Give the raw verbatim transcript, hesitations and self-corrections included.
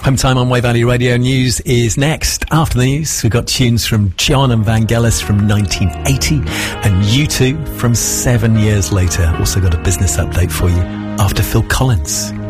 Home time on Way Valley Radio. News is next. After the news, we've got tunes from John and Vangelis from nineteen eighty and U two from seven years later. Also got a business update for you after Phil Collins.